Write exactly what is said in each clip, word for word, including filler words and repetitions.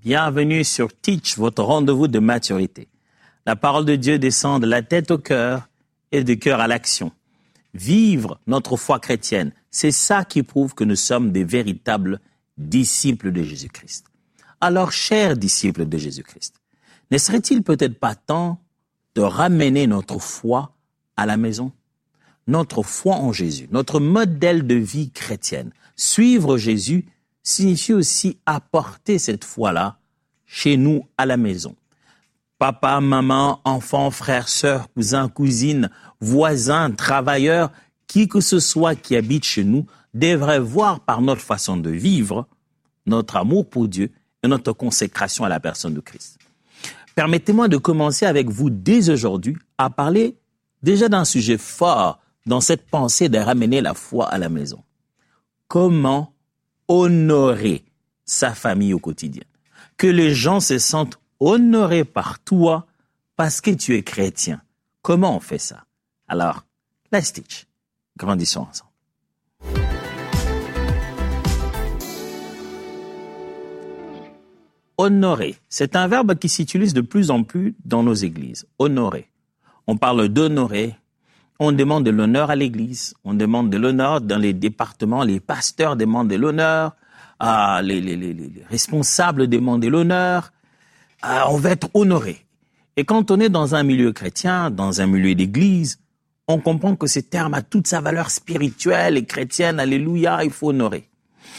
Bienvenue sur Teach, votre rendez-vous de maturité. La parole de Dieu descend de la tête au cœur et du cœur à l'action. Vivre notre foi chrétienne, c'est ça qui prouve que nous sommes des véritables disciples de Jésus-Christ. Alors, chers disciples de Jésus-Christ, ne serait-il peut-être pas temps de ramener notre foi à la maison? Notre foi en Jésus, notre modèle de vie chrétienne. Suivre Jésus signifie aussi apporter cette foi-là chez nous à la maison. Papa, maman, enfants, frères, sœurs, cousins, cousines, voisins, travailleurs, qui que ce soit qui habite chez nous, devrait voir par notre façon de vivre notre amour pour Dieu et notre consécration à la personne de Christ. Permettez-moi de commencer avec vous dès aujourd'hui à parler déjà d'un sujet fort dans cette pensée de ramener la foi à la maison. Comment honorer sa famille au quotidien? Que les gens se sentent honorés par toi parce que tu es chrétien. Comment on fait ça? Alors, let's teach. Grandissons ensemble. Honorer, c'est un verbe qui s'utilise de plus en plus dans nos églises. Honorer. On parle d'honorer. On demande de l'honneur à l'église. On demande de l'honneur dans les départements. Les pasteurs demandent de l'honneur. Ah, les, les, les, les responsables demandent de l'honneur. Ah, on veut être honoré. Et quand on est dans un milieu chrétien, dans un milieu d'église, on comprend que ce terme a toute sa valeur spirituelle et chrétienne. Alléluia, il faut honorer.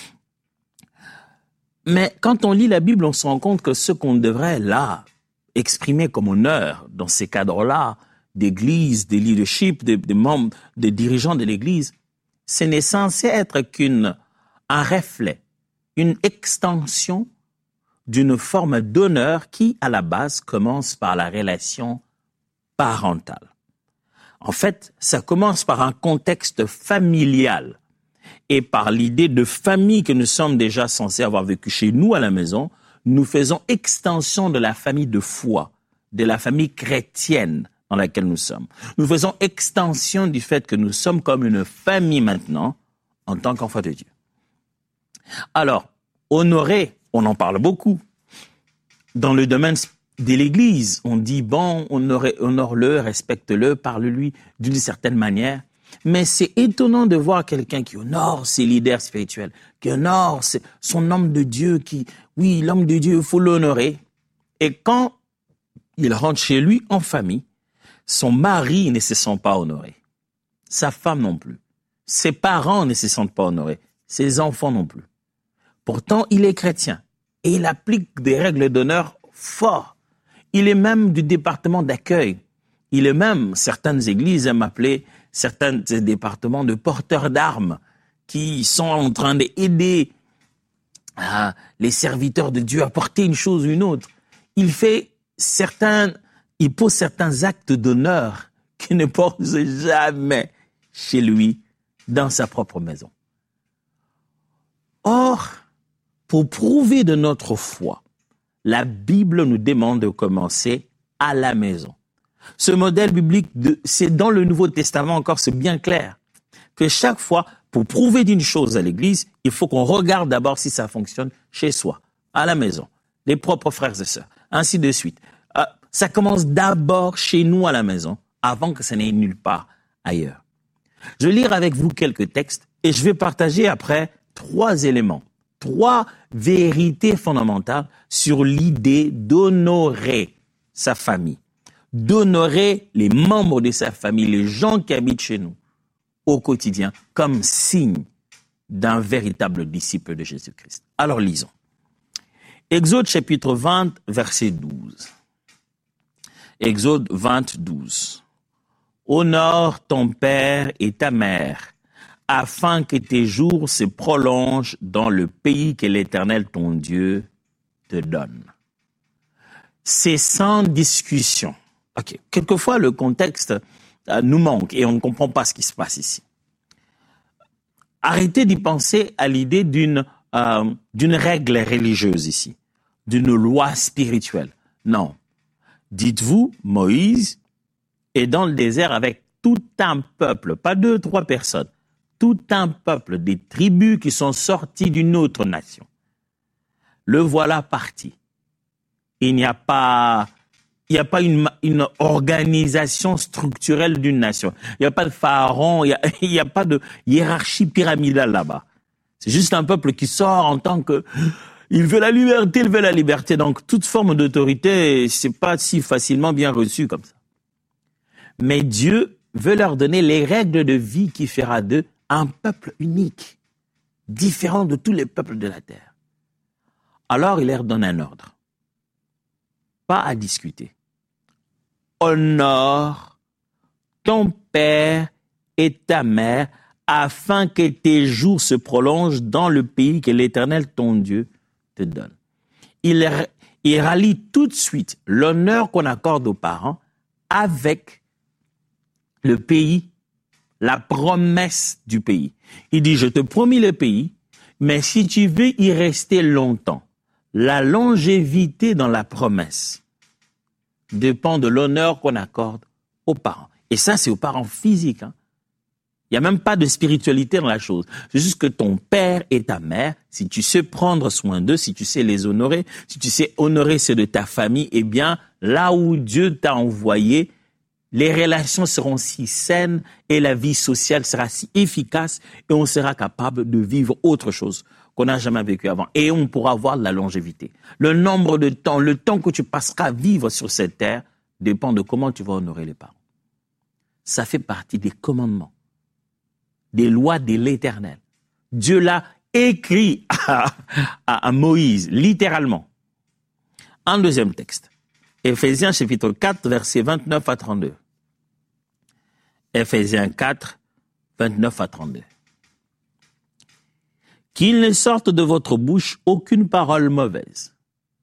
Mais quand on lit la Bible, on se rend compte que ce qu'on devrait là exprimer comme honneur dans ces cadres-là, d'église, de leadership, de, de membres, de dirigeants de l'église, ce n'est censé être qu'une un reflet, une extension d'une forme d'honneur qui, à la base, commence par la relation parentale. En fait, ça commence par un contexte familial et par l'idée de famille que nous sommes déjà censés avoir vécu chez nous à la maison. Nous faisons extension de la famille de foi, de la famille chrétienne dans laquelle nous sommes. Nous faisons extension du fait que nous sommes comme une famille maintenant en tant qu'enfants de Dieu. Alors, honorer, on en parle beaucoup. Dans le domaine de l'Église, on dit, bon, honore-le, respecte-le, parle-lui d'une certaine manière. Mais c'est étonnant de voir quelqu'un qui honore ses leaders spirituels, qui honore son homme de Dieu, qui, oui, l'homme de Dieu, il faut l'honorer. Et quand il rentre chez lui en famille, son mari ne se sent pas honoré. Sa femme non plus. Ses parents ne se sentent pas honorés. Ses enfants non plus. Pourtant, il est chrétien et il applique des règles d'honneur fortes. Il est même du département d'accueil. Il est même, certaines églises aiment appeler certains départements de porteurs d'armes qui sont en train d'aider ah, les serviteurs de Dieu à porter une chose ou une autre. Il fait certains, il pose certains actes d'honneur qu'il ne pose jamais chez lui, dans sa propre maison. Or, pour prouver de notre foi, la Bible nous demande de commencer à la maison. Ce modèle biblique, de, c'est dans le Nouveau Testament encore, c'est bien clair, que chaque fois, pour prouver d'une chose à l'Église, il faut qu'on regarde d'abord si ça fonctionne chez soi, à la maison, les propres frères et sœurs, ainsi de suite. Euh, ça commence d'abord chez nous à la maison, avant que ça n'aille nulle part ailleurs. Je vais lire avec vous quelques textes et je vais partager après trois éléments, trois vérités fondamentales sur l'idée d'honorer sa famille, d'honorer les membres de sa famille, les gens qui habitent chez nous au quotidien, comme signe d'un véritable disciple de Jésus-Christ. Alors lisons. Exode chapitre vingt, verset douze. Exode vingt, douze. Honore ton père et ta mère, afin que tes jours se prolongent dans le pays que l'Éternel, ton Dieu, te donne. C'est sans discussion. Ok. Quelquefois, le contexte euh, nous manque et on ne comprend pas ce qui se passe ici. Arrêtez d'y penser à l'idée d'une, euh, d'une règle religieuse ici, d'une loi spirituelle. Non. Dites-vous, Moïse est dans le désert avec tout un peuple, pas deux, trois personnes, tout un peuple, des tribus qui sont sorties d'une autre nation. Le voilà parti. Il n'y a pas, il n'y a pas une, une organisation structurelle d'une nation. Il n'y a pas de pharaon, il n'y a, il y a pas de hiérarchie pyramidale là-bas. C'est juste un peuple qui sort en tant que, il veut la liberté, il veut la liberté. Donc, toute forme d'autorité, c'est pas si facilement bien reçu comme ça. Mais Dieu veut leur donner les règles de vie qui fera d'eux un peuple unique, différent de tous les peuples de la terre. Alors, il leur donne un ordre. Pas à discuter. Honore ton père et ta mère afin que tes jours se prolongent dans le pays que l'Éternel, ton Dieu, te donne. Il, il rallie tout de suite l'honneur qu'on accorde aux parents avec le pays, la promesse du pays. Il dit, je te promis le pays, mais si tu veux y rester longtemps, la longévité dans la promesse dépend de l'honneur qu'on accorde aux parents. Et ça, c'est aux parents physiques. Hein. Il n'y a même pas de spiritualité dans la chose. C'est juste que ton père et ta mère, si tu sais prendre soin d'eux, si tu sais les honorer, si tu sais honorer ceux de ta famille, eh bien, là où Dieu t'a envoyé, les relations seront si saines et la vie sociale sera si efficace et on sera capable de vivre autre chose qu'on n'a jamais vécu avant. Et on pourra avoir de la longévité. Le nombre de temps, le temps que tu passeras à vivre sur cette terre dépend de comment tu vas honorer les parents. Ça fait partie des commandements, des lois de l'Éternel. Dieu l'a écrit à, à, à Moïse, littéralement. Un deuxième texte. Éphésiens chapitre quatre, versets vingt-neuf à trente-deux. Éphésiens quatre, vingt-neuf à trente-deux. Qu'il ne sorte de votre bouche aucune parole mauvaise.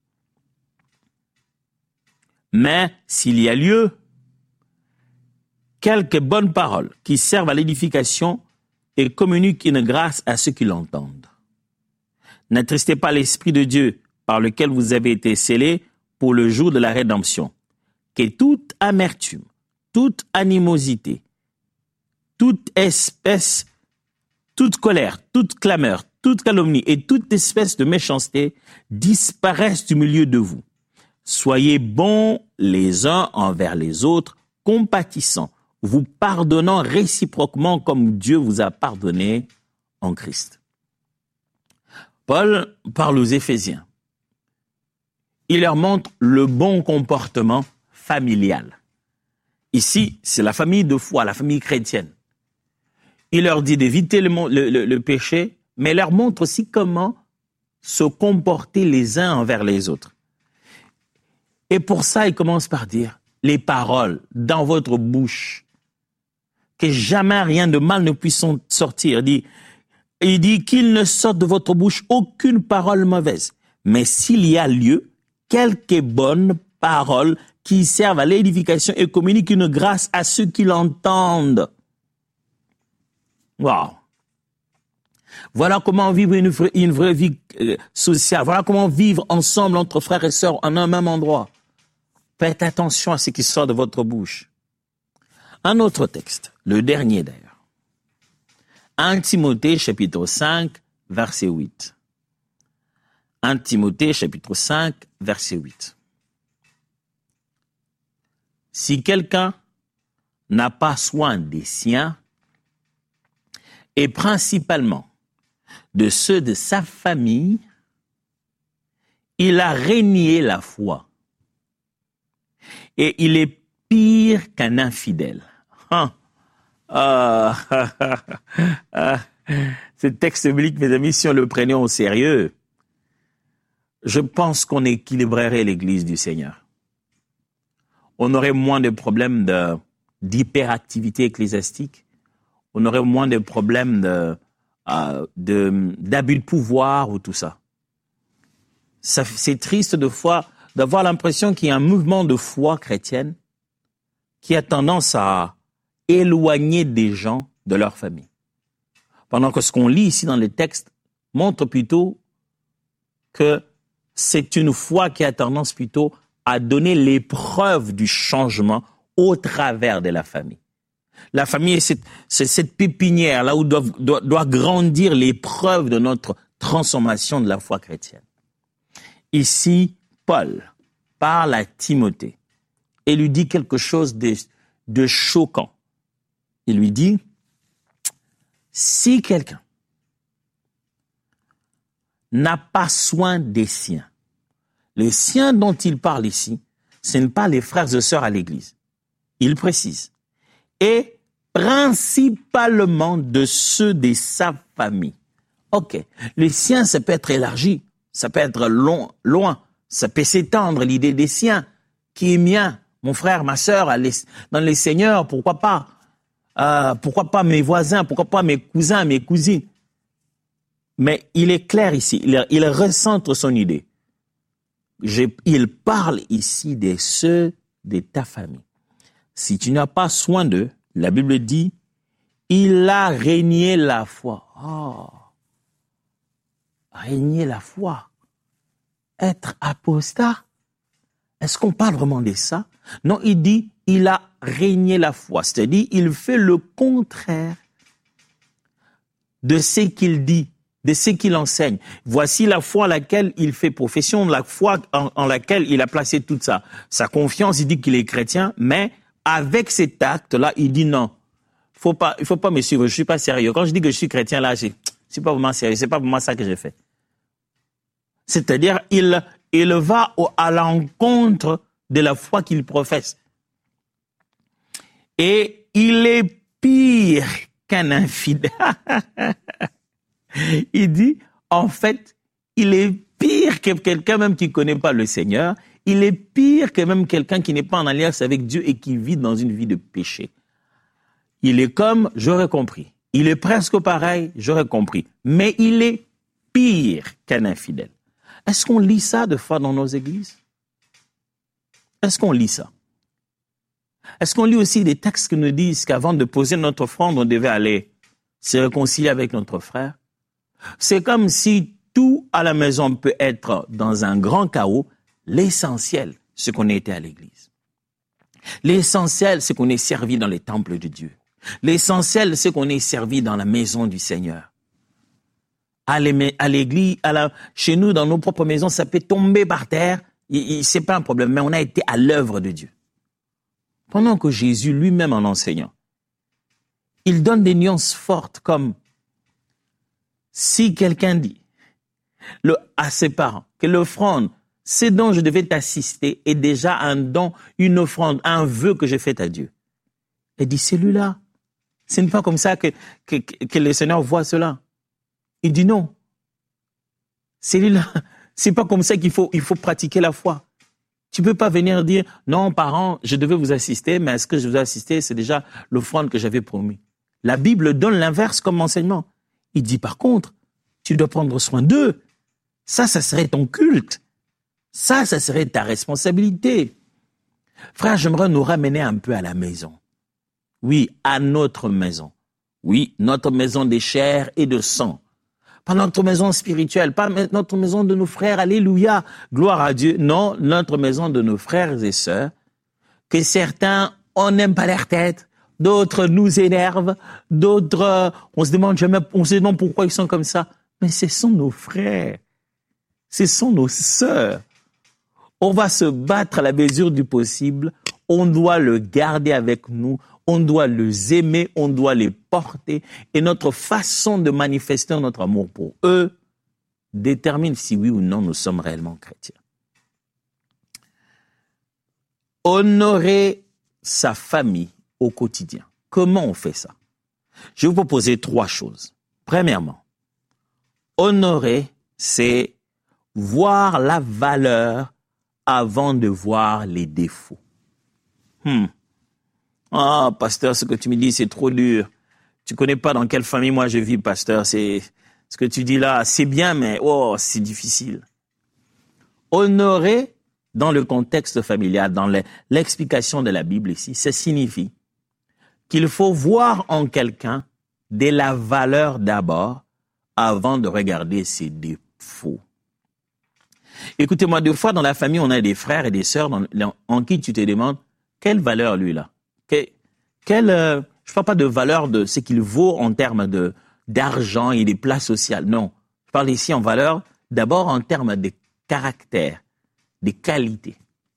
Mais s'il y a lieu, quelques bonnes paroles qui servent à l'édification et communiquent une grâce à ceux qui l'entendent. N'attristez pas l'Esprit de Dieu par lequel vous avez été scellés pour le jour de la rédemption. Que toute amertume, toute animosité, toute espèce, toute colère, toute clameur, toute calomnie et toute espèce de méchanceté disparaissent du milieu de vous. Soyez bons les uns envers les autres, compatissants, vous pardonnant réciproquement comme Dieu vous a pardonné en Christ. Paul parle aux Éphésiens. Il leur montre le bon comportement familial. Ici, c'est la famille de foi, la famille chrétienne. Il leur dit d'éviter le, le, le, le péché, mais il leur montre aussi comment se comporter les uns envers les autres. Et pour ça, il commence par dire, les paroles dans votre bouche, que jamais rien de mal ne puisse sortir. Il dit, il dit qu'il ne sorte de votre bouche aucune parole mauvaise, mais s'il y a lieu, quelques bonnes paroles qui servent à l'édification et communiquent une grâce à ceux qui l'entendent. Wow. Voilà comment vivre une vraie, une vraie vie euh, sociale. Voilà comment vivre ensemble entre frères et sœurs en un même endroit. Faites attention à ce qui sort de votre bouche. Un autre texte, le dernier d'ailleurs. un Timothée chapitre cinq, verset huit. un Timothée chapitre cinq, verset huit. Si quelqu'un n'a pas soin des siens, et principalement de ceux de sa famille, il a renié la foi. Et il est pire qu'un infidèle. Hein? Ah, ah, ah, ah. Ce texte biblique, mes amis, si on le prenait au sérieux, je pense qu'on équilibrerait l'Église du Seigneur. On aurait moins de problèmes de, d'hyperactivité ecclésiastique. On aurait moins de problèmes de, euh, de, d'abus de pouvoir ou tout ça. ça. C'est triste de fois d'avoir l'impression qu'il y a un mouvement de foi chrétienne qui a tendance à éloigner des gens de leur famille. Pendant que ce qu'on lit ici dans les textes montre plutôt que c'est une foi qui a tendance plutôt à donner les preuves du changement au travers de la famille. La famille, c'est, c'est cette pépinière là où doivent, doit, doit grandir les preuves de notre transformation de la foi chrétienne. Ici, Paul parle à Timothée et lui dit quelque chose de, de choquant. Il lui dit, si quelqu'un n'a pas soin des siens, les siens dont il parle ici, ce n'est pas les frères et sœurs à l'église. Il précise. Et principalement de ceux de sa famille. Ok. Les siens, ça peut être élargi. Ça peut être long, loin. Ça peut s'étendre, l'idée des siens. Qui est mien? Mon frère, ma sœur, dans les seigneurs, pourquoi pas? Euh, pourquoi pas mes voisins? Pourquoi pas mes cousins, mes cousines? Mais il est clair ici. Il, il recentre son idée. Je, il parle ici de ceux de ta famille. Si tu n'as pas soin d'eux, la Bible dit, il a régné la foi. Oh. Régner la foi. Être apostat. Est-ce qu'on parle vraiment de ça? Non, il dit, il a régné la foi. C'est-à-dire, il fait le contraire de ce qu'il dit, de ce qu'il enseigne. Voici la foi à laquelle il fait profession, la foi en, en laquelle il a placé toute sa, sa confiance. Il dit qu'il est chrétien, mais avec cet acte-là, il dit non. Faut pas, il faut pas me suivre, je suis pas sérieux. Quand je dis que je suis chrétien, là, je suis pas vraiment sérieux. C'est pas vraiment ça que j'ai fait. C'est-à-dire, il, il va au, à l'encontre de la foi qu'il professe. Et il est pire qu'un infidèle. Il dit, en fait, il est pire que quelqu'un même qui ne connaît pas le Seigneur. Il est pire que même quelqu'un qui n'est pas en alliance avec Dieu et qui vit dans une vie de péché. Il est comme, j'aurais compris. Il est presque pareil, j'aurais compris. Mais il est pire qu'un infidèle. Est-ce qu'on lit ça de fois dans nos églises? Est-ce qu'on lit ça? Est-ce qu'on lit aussi des textes qui nous disent qu'avant de poser notre offrande, on devait aller se réconcilier avec notre frère? C'est comme si tout à la maison peut être dans un grand chaos. L'essentiel, c'est qu'on ait été à l'église. L'essentiel, c'est qu'on ait servi dans les temples de Dieu. L'essentiel, c'est qu'on ait servi dans la maison du Seigneur. À l'église, à la, chez nous, dans nos propres maisons, ça peut tomber par terre. C'est pas un problème, mais on a été à l'œuvre de Dieu. Pendant que Jésus, lui-même en enseignant, il donne des nuances fortes comme si quelqu'un dit le, à ses parents que l'offrande, c'est dont je devais t'assister, est déjà un don, une offrande, un vœu que j'ai fait à Dieu. Il dit, celui-là, ce n'est pas comme ça que, que, que le Seigneur voit cela. Il dit non. Celui-là, c'est pas comme ça qu'il faut, il faut pratiquer la foi. Tu peux pas venir dire, non, parents, je devais vous assister, mais est-ce que je vous ai assisté, c'est déjà l'offrande que j'avais promis. La Bible donne l'inverse comme enseignement. Il dit, par contre, tu dois prendre soin d'eux. Ça, ça serait ton culte. Ça, ça serait ta responsabilité. Frère, j'aimerais nous ramener un peu à la maison. Oui, à notre maison. Oui, notre maison de chair et de sang. Pas notre maison spirituelle, pas notre maison de nos frères, alléluia, gloire à Dieu. Non, notre maison de nos frères et sœurs, que certains, on n'aime pas leur tête, d'autres nous énervent, d'autres, on se demande jamais, on se demande pourquoi ils sont comme ça. Mais ce sont nos frères, ce sont nos sœurs. On va se battre à la mesure du possible, on doit le garder avec nous, on doit les aimer, on doit les porter, et notre façon de manifester notre amour pour eux détermine si oui ou non nous sommes réellement chrétiens. Honorer sa famille au quotidien. Comment on fait ça? Je vais vous proposer trois choses. Premièrement, honorer, c'est voir la valeur avant de voir les défauts. Hmm. Ah, pasteur, ce que tu me dis, c'est trop dur. Tu connais pas dans quelle famille moi je vis, pasteur. C'est ce que tu dis là, c'est bien, mais oh, c'est difficile. Honorer dans le contexte familial, dans l'explication de la Bible ici, ça signifie qu'il faut voir en quelqu'un de la valeur d'abord avant de regarder ses défauts. Écoutez-moi, deux fois dans la famille, on a des frères et des sœurs dans, en qui tu te demandes quelle valeur lui là. Que, quelle, euh, je ne parle pas de valeur de ce qu'il vaut en termes de, d'argent et des places sociales. Non, je parle ici en valeur d'abord en termes de caractère, de qualité.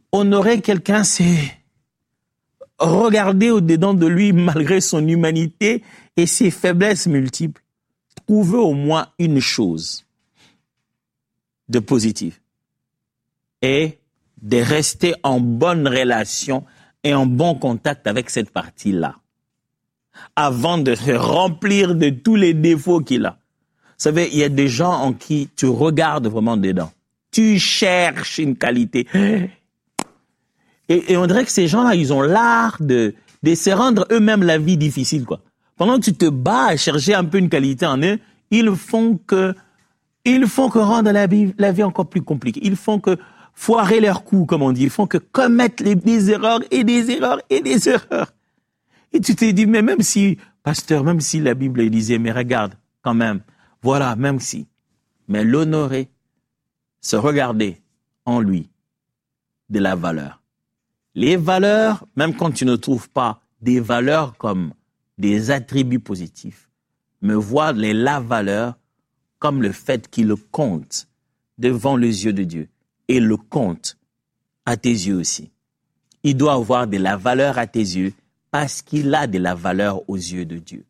Honorer quelqu'un, c'est regarder au-dedans de lui malgré son humanité et ses faiblesses multiples. Trouver au moins une chose de positive et de rester en bonne relation et en bon contact avec cette partie-là avant de se remplir de tous les défauts qu'il a. Vous savez, il y a des gens en qui tu regardes vraiment dedans. Tu cherches une qualité. Et, et on dirait que ces gens-là, ils ont l'art de, de se rendre eux-mêmes la vie difficile, quoi. Pendant que tu te bats à chercher un peu une qualité en eux, ils font que, ils font que rendre la vie, la vie encore plus compliquée. Ils font que foirer leurs coups, comme on dit. Ils font que commettre les, des erreurs et des erreurs et des erreurs. Et tu t'es dit, mais même si, pasteur, même si la Bible disait, mais regarde, quand même, voilà, même si. Mais l'honorer, se regarder en lui de la valeur. Les valeurs, même quand tu ne trouves pas des valeurs comme des attributs positifs, mais voir les la valeur comme le fait qu'il compte devant les yeux de Dieu et le compte à tes yeux aussi. Il doit avoir de la valeur à tes yeux parce qu'il a de la valeur aux yeux de Dieu.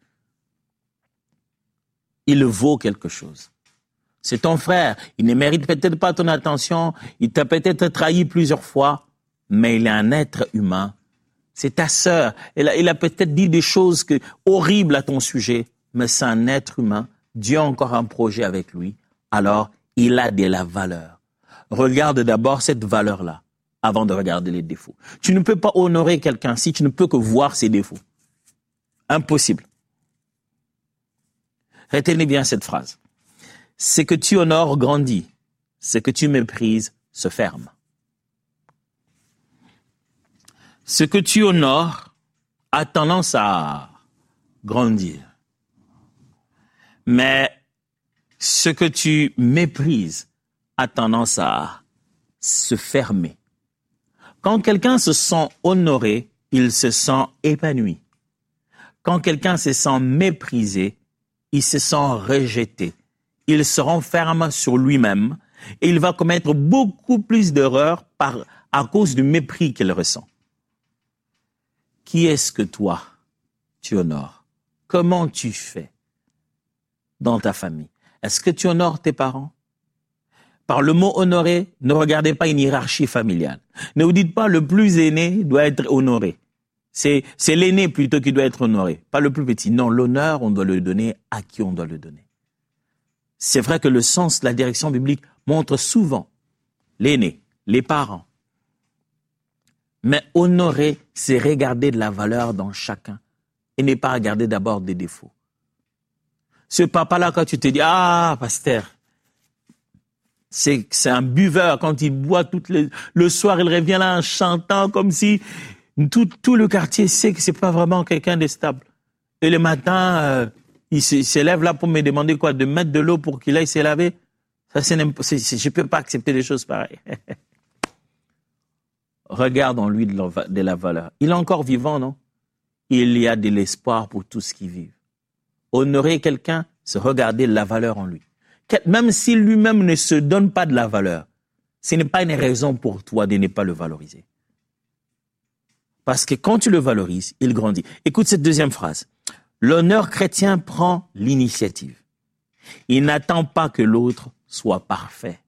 Il vaut quelque chose. C'est ton frère. Il ne mérite peut-être pas ton attention. Il t'a peut-être trahi plusieurs fois, mais il est un être humain. C'est ta sœur. Il a, il a peut-être dit des choses que, horribles à ton sujet, mais c'est un être humain. Dieu a encore un projet avec lui. Alors, il a de la valeur. Regarde d'abord cette valeur-là avant de regarder les défauts. Tu ne peux pas honorer quelqu'un si tu ne peux que voir ses défauts. Impossible. Retenez bien cette phrase. Ce que tu honores grandit, ce que tu méprises se ferme. Ce que tu honores a tendance à grandir. Mais ce que tu méprises a tendance à se fermer. Quand quelqu'un se sent honoré, il se sent épanoui. Quand quelqu'un se sent méprisé, il se sent rejeté. Il se renferme sur lui-même et il va commettre beaucoup plus d'erreurs par, à cause du mépris qu'il ressent. Qui est-ce que toi, tu honores? Comment tu fais dans ta famille? Est-ce que tu honores tes parents? Par le mot honorer, ne regardez pas une hiérarchie familiale. Ne vous dites pas le plus aîné doit être honoré. C'est, c'est l'aîné plutôt qui doit être honoré, pas le plus petit. Non, l'honneur, on doit le donner à qui on doit le donner. C'est vrai que le sens, la direction biblique montre souvent l'aîné, les parents. Mais honorer, c'est regarder de la valeur dans chacun et ne pas regarder d'abord des défauts. Ce papa-là, quand tu te dis, ah, pasteur, c'est, c'est un buveur, quand il boit tout le, le soir, il revient là en chantant comme si tout, tout le quartier sait que c'est pas vraiment quelqu'un de stable. Et le matin, euh, il se, se lève là pour me demander quoi, de mettre de l'eau pour qu'il aille se laver. Ça, c'est, c'est, c'est, je peux pas accepter des choses pareilles. Regarde en lui de la, de la valeur. Il est encore vivant, non? Il y a de l'espoir pour tous qui vivent. Honorer quelqu'un, c'est regarder la valeur en lui. Même si lui-même ne se donne pas de la valeur, ce n'est pas une raison pour toi de ne pas le valoriser. Parce que quand tu le valorises, il grandit. Écoute cette deuxième phrase. L'honneur chrétien prend l'initiative. Il n'attend pas que l'autre soit parfait.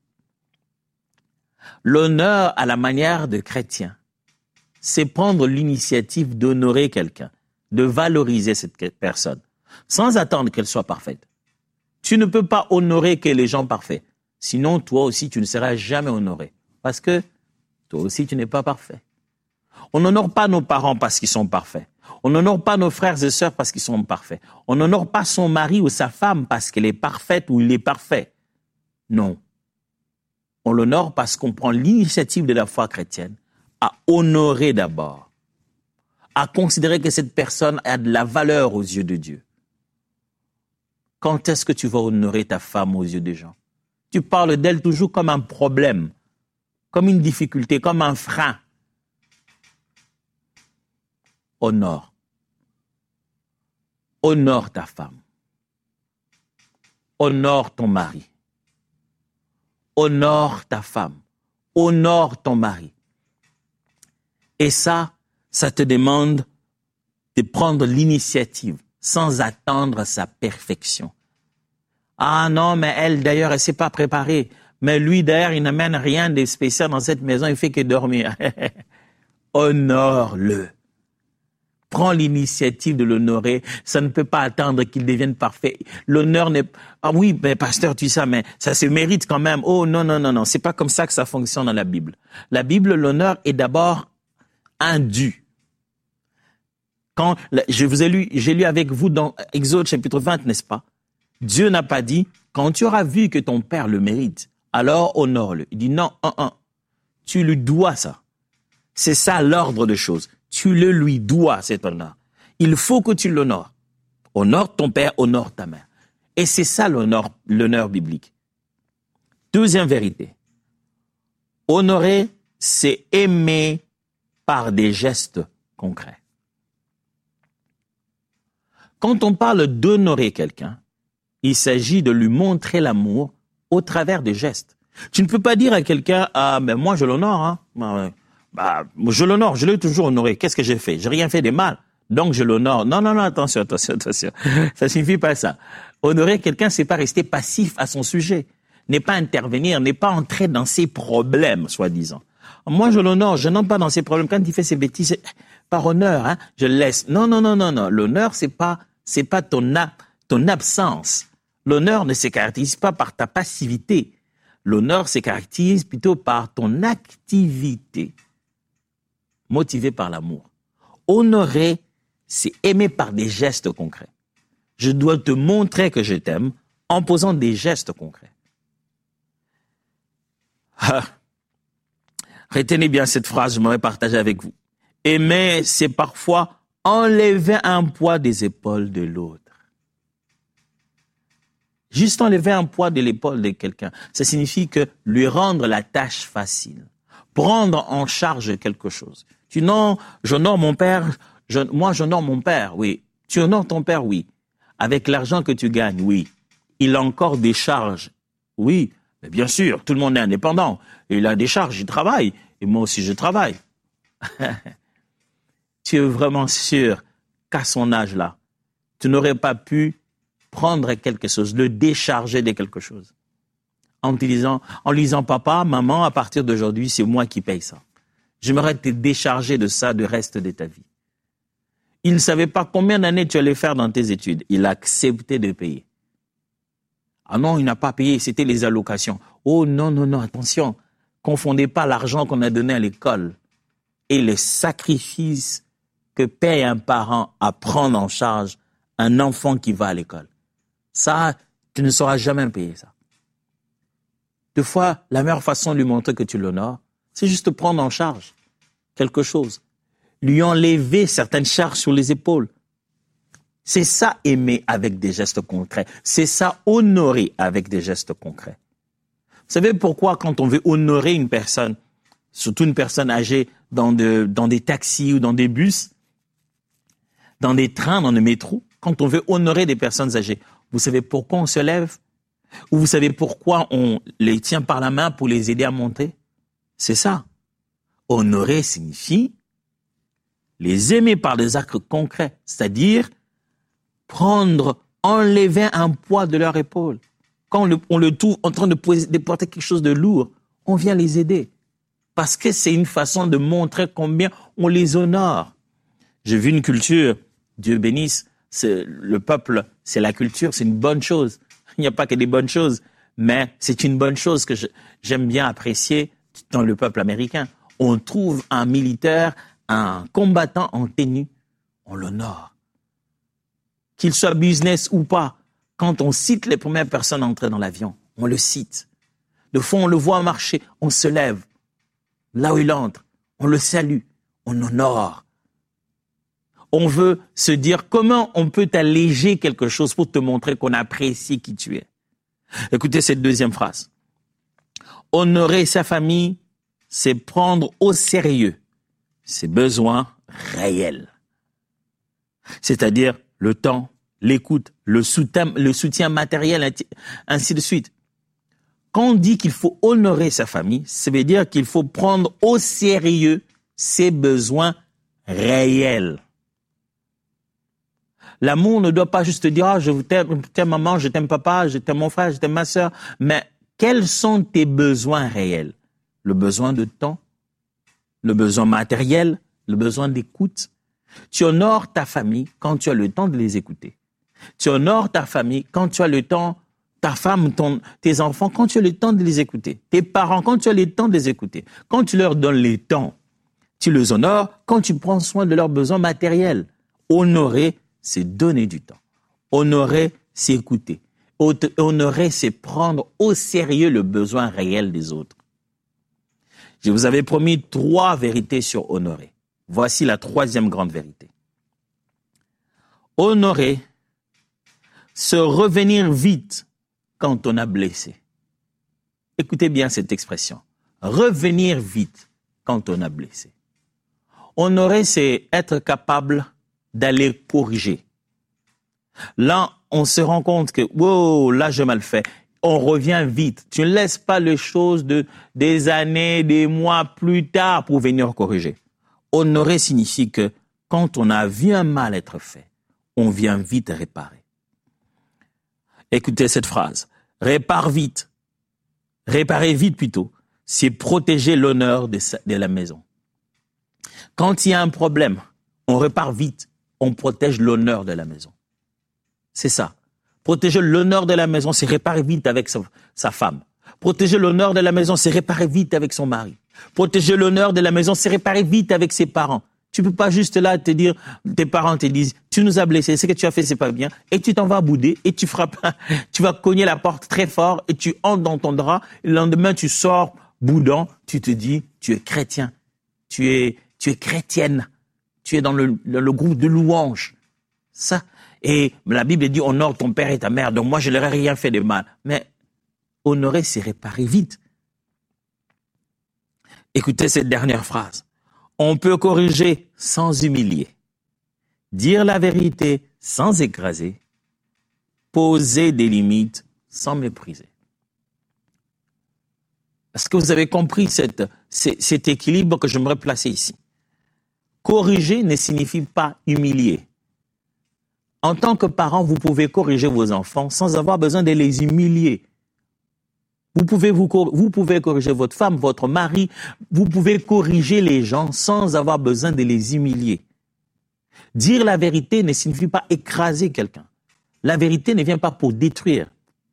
L'honneur à la manière de chrétien, c'est prendre l'initiative d'honorer quelqu'un, de valoriser cette personne, sans attendre qu'elle soit parfaite. Tu ne peux pas honorer que les gens parfaits. Sinon, toi aussi, tu ne seras jamais honoré. Parce que toi aussi, tu n'es pas parfait. On n'honore pas nos parents parce qu'ils sont parfaits. On n'honore pas nos frères et sœurs parce qu'ils sont parfaits. On n'honore pas son mari ou sa femme parce qu'elle est parfaite ou il est parfait. Non. On l'honore parce qu'on prend l'initiative de la foi chrétienne à honorer d'abord, à considérer que cette personne a de la valeur aux yeux de Dieu. Quand est-ce que tu vas honorer ta femme aux yeux des gens? Tu parles d'elle toujours comme un problème, comme une difficulté, comme un frein. Honore. Honore ta femme. Honore ton mari. Honore ta femme. Honore ton mari. Et ça, ça te demande de prendre l'initiative sans attendre sa perfection. Ah non, mais elle, d'ailleurs, elle s'est pas préparée. Mais lui, d'ailleurs, il n'amène rien de spécial dans cette maison, il fait que dormir. Honore-le. Prends l'initiative de l'honorer. Ça ne peut pas attendre qu'il devienne parfait. L'honneur n'est... Ah oui, mais pasteur, tu sais, mais ça se mérite quand même. Oh non, non, non, non. C'est pas comme ça que ça fonctionne dans la Bible. La Bible, l'honneur est d'abord un dû. Quand je vous ai lu, j'ai lu avec vous dans Exode chapitre vingt, n'est-ce pas? Dieu n'a pas dit, quand tu auras vu que ton père le mérite, alors honore-le. Il dit non, un, un. Tu lui dois ça. C'est ça l'ordre de choses. Tu le lui dois, cet honneur. Il faut que tu l'honores. Honore ton père, honore ta mère. Et c'est ça l'honneur, l'honneur biblique. Deuxième vérité. Honorer, c'est aimer par des gestes concrets. Quand on parle d'honorer quelqu'un, il s'agit de lui montrer l'amour au travers des gestes. Tu ne peux pas dire à quelqu'un, ah, mais moi je l'honore, hein. Bah, je l'honore, je l'ai toujours honoré. Qu'est-ce que j'ai fait? J'ai rien fait de mal. Donc je l'honore. Non, non, non, attention, attention, attention. Ça signifie pas ça. Honorer quelqu'un, c'est pas rester passif à son sujet. N'est pas intervenir, n'est pas entrer dans ses problèmes, soi-disant. Moi, je l'honore, je n'entre pas dans ses problèmes. Quand il fait ses bêtises, par honneur, hein, je le laisse. Non, non, non, non, non. L'honneur, c'est pas, c'est pas ton, ab- ton absence. L'honneur ne se caractérise pas par ta passivité. L'honneur se caractérise plutôt par ton activité, motivée par l'amour. Honorer, c'est aimer par des gestes concrets. Je dois te montrer que je t'aime en posant des gestes concrets. Ah. Retenez bien cette phrase, je m'aurais partagé avec vous. Aimer, c'est parfois enlever un poids des épaules de l'autre. Juste enlever un poids de l'épaule de quelqu'un, ça signifie que lui rendre la tâche facile. Prendre en charge quelque chose. Tu non, j'honore mon père, je, moi j'honore mon père, oui. Tu honores ton père, oui. Avec l'argent que tu gagnes, oui. Il a encore des charges, oui. Mais bien sûr, tout le monde est indépendant. Il a des charges, il travaille. Et moi aussi, je travaille. Tu es vraiment sûr qu'à son âge-là, tu n'aurais pas pu prendre quelque chose, le décharger de quelque chose. En te disant, en lui disant, papa, maman, à partir d'aujourd'hui, c'est moi qui paye ça. J'aimerais te décharger de ça le reste de ta vie. Il ne savait pas combien d'années tu allais faire dans tes études. Il a accepté de payer. Ah non, il n'a pas payé, c'était les allocations. Oh non, non, non, attention. Confondez pas l'argent qu'on a donné à l'école et le sacrifice que paye un parent à prendre en charge un enfant qui va à l'école. Ça, tu ne sauras jamais payer ça. Deux fois, la meilleure façon de lui montrer que tu l'honores, c'est juste de prendre en charge quelque chose. Lui enlever certaines charges sur les épaules. C'est ça aimer avec des gestes concrets. C'est ça honorer avec des gestes concrets. Vous savez pourquoi quand on veut honorer une personne, surtout une personne âgée dans, de, dans des taxis ou dans des bus, dans des trains, dans des métros, quand on veut honorer des personnes âgées, vous savez pourquoi on se lève? Ou vous savez pourquoi on les tient par la main pour les aider à monter? C'est ça. Honorer signifie les aimer par des actes concrets, c'est-à-dire prendre, enlever un poids de leur épaule. Quand on le, on le trouve en train de, de porter quelque chose de lourd, on vient les aider. Parce que c'est une façon de montrer combien on les honore. J'ai vu une culture, Dieu bénisse, c'est le peuple, c'est la culture, c'est une bonne chose. Il n'y a pas que des bonnes choses, mais c'est une bonne chose que je, j'aime bien apprécier dans le peuple américain. On trouve un militaire, un combattant en tenue, on l'honore. Qu'il soit business ou pas, quand on cite les premières personnes entrées dans l'avion, on le cite. De fois, on le voit marcher, on se lève. Là où il entre, on le salue, on honore. On veut se dire comment on peut alléger quelque chose pour te montrer qu'on apprécie qui tu es. Écoutez cette deuxième phrase. Honorer sa famille, c'est prendre au sérieux ses besoins réels. C'est-à-dire le temps, l'écoute, le soutien, le soutien matériel, ainsi de suite. Quand on dit qu'il faut honorer sa famille, ça veut dire qu'il faut prendre au sérieux ses besoins réels. L'amour ne doit pas juste te dire ah, « je t'aime, je t'aime maman, je t'aime papa, je t'aime mon frère, je t'aime ma sœur », mais quels sont tes besoins réels? Le besoin de temps, le besoin matériel, le besoin d'écoute. Tu honores ta famille quand tu as le temps de les écouter. Tu honores ta famille quand tu as le temps, ta femme, ton, tes enfants, quand tu as le temps de les écouter. Tes parents, quand tu as le temps de les écouter. Quand tu leur donnes les temps, tu les honores quand tu prends soin de leurs besoins matériels. Honorer, c'est donner du temps. Honorer, c'est écouter. Honorer, c'est prendre au sérieux le besoin réel des autres. Je vous avais promis trois vérités sur honorer. Voici la troisième grande vérité. Honorer, se revenir vite quand on a blessé. Écoutez bien cette expression. Revenir vite quand on a blessé. Honorer, c'est être capable d'aller corriger. Là, on se rend compte que, wow, là, j'ai mal fait. On revient vite. Tu ne laisses pas les choses de, des années, des mois plus tard pour venir corriger. Honorer signifie que quand on a vu un mal être fait, on vient vite réparer. Écoutez cette phrase. Répare vite. Réparer vite plutôt. C'est protéger l'honneur de, sa, de la maison. Quand il y a un problème, on répare vite. On protège l'honneur de la maison. C'est ça. Protéger l'honneur de la maison, c'est réparer vite avec sa, sa femme. Protéger l'honneur de la maison, c'est réparer vite avec son mari. Protéger l'honneur de la maison, c'est réparer vite avec ses parents. Tu peux pas juste là te dire, tes parents te disent, tu nous as blessés, ce que tu as fait, c'est pas bien, et tu t'en vas bouder, et tu frappes, tu vas cogner la porte très fort, et tu entres dans ton drap, et le lendemain, tu sors boudant, tu te dis, tu es chrétien, tu es, tu es chrétienne, tu es dans le, dans le groupe de louanges. Ça, et la Bible dit, honore ton père et ta mère, donc moi, je leur ai rien fait de mal. Mais honorer, c'est réparer vite. Écoutez cette dernière phrase. On peut corriger sans humilier, dire la vérité sans écraser, poser des limites sans mépriser. Est-ce que vous avez compris cette, cet équilibre que j'aimerais placer ici? Corriger ne signifie pas humilier. En tant que parent, vous pouvez corriger vos enfants sans avoir besoin de les humilier. Vous pouvez, vous, vous pouvez corriger votre femme, votre mari, vous pouvez corriger les gens sans avoir besoin de les humilier. Dire la vérité ne signifie pas écraser quelqu'un. La vérité ne vient pas pour détruire.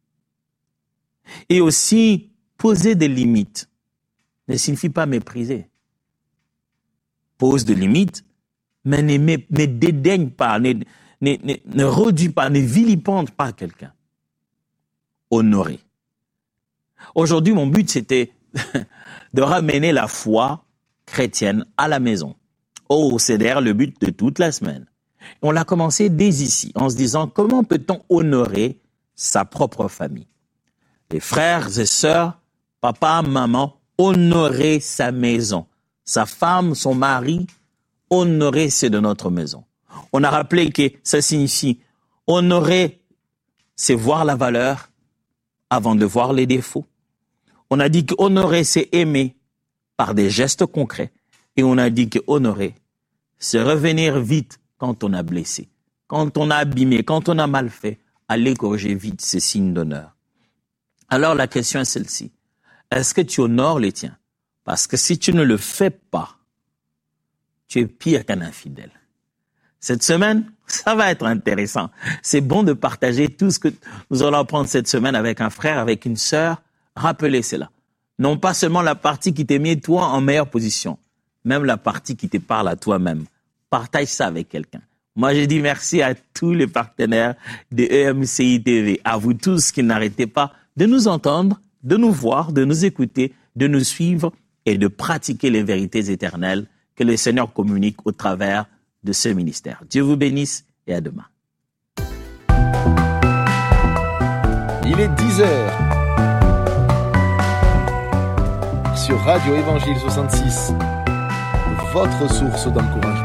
Et aussi, poser des limites ne signifie pas mépriser. Pose des limites, mais ne, ne dédaigne pas, ne, ne, ne, ne réduis pas, ne vilipende pas quelqu'un. Honorer. Aujourd'hui, mon but, c'était de ramener la foi chrétienne à la maison. Oh, c'est d'ailleurs le but de toute la semaine. On l'a commencé dès ici, en se disant comment peut-on honorer sa propre famille. Les frères et sœurs, papa, maman, honorer sa maison. Sa femme, son mari, honorer ceux de notre maison. On a rappelé que ça signifie honorer, c'est voir la valeur avant de voir les défauts. On a dit que honorer, c'est aimer par des gestes concrets. Et on a dit que honorer, c'est revenir vite quand on a blessé, quand on a abîmé, quand on a mal fait, aller corriger vite, c'est signe d'honneur. Alors la question est celle-ci. Est-ce que tu honores les tiens? Parce que si tu ne le fais pas, tu es pire qu'un infidèle. Cette semaine, ça va être intéressant. C'est bon de partager tout ce que nous allons apprendre cette semaine avec un frère, avec une sœur. Rappelez cela. Non pas seulement la partie qui t'a mis toi en meilleure position, même la partie qui te parle à toi-même. Partage ça avec quelqu'un. Moi, je dis merci à tous les partenaires de E M C I T V, à vous tous qui n'arrêtez pas de nous entendre, de nous voir, de nous écouter, de nous suivre et de pratiquer les vérités éternelles que le Seigneur communique au travers de ce ministère. Dieu vous bénisse et à demain. Il est dix heures. Sur Radio Évangile soixante-six, votre source d'encouragement.